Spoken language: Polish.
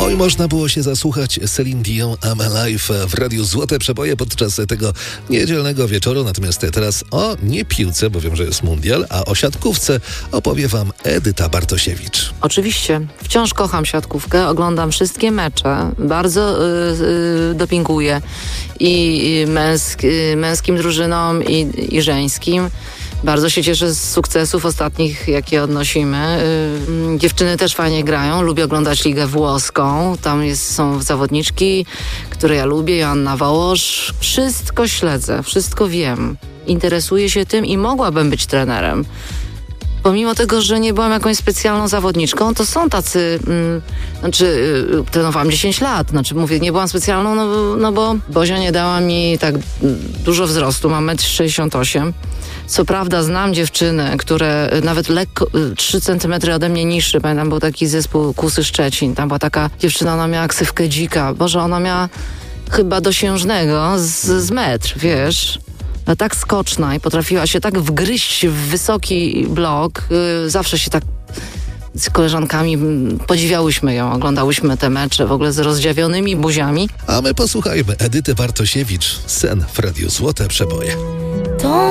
Oj, można było się zasłuchać Celine Dion, I'm Alive w Radiu Złote Przeboje podczas tego niedzielnego wieczoru. Natomiast teraz o nie piłce, bo wiem, że jest mundial, a o siatkówce opowie wam Edyta Bartosiewicz. Oczywiście. Wciąż kocham siatkówkę, oglądam wszystkie mecze. Bardzo dopinguję i męskim drużynom i żeńskim. Bardzo się cieszę z sukcesów ostatnich, jakie odnosimy. Dziewczyny też fajnie grają. Lubię oglądać ligę włoską. Tam są zawodniczki, które ja lubię. Joanna Wołosz. Wszystko śledzę, wszystko wiem. Interesuję się tym i mogłabym być trenerem. Pomimo tego, że nie byłam jakąś specjalną zawodniczką, to są tacy, trenowałam 10 lat, mówię, nie byłam specjalną, no bo Bozia nie dała mi tak dużo wzrostu, mam 1,68 m. Co prawda znam dziewczyny, które nawet lekko 3 cm ode mnie niższe. Pamiętam, był taki zespół Kusy Szczecin, tam była taka dziewczyna, ona miała ksywkę Dzika. Boże, ona miała chyba dosiężnego z metr, wiesz. Tak skoczna i potrafiła się tak wgryźć w wysoki blok. Zawsze się tak z koleżankami podziwiałyśmy ją, oglądałyśmy te mecze w ogóle z rozdziawionymi buziami. A my posłuchajmy Edyty Bartosiewicz, Sen w Radiu Złote Przeboje.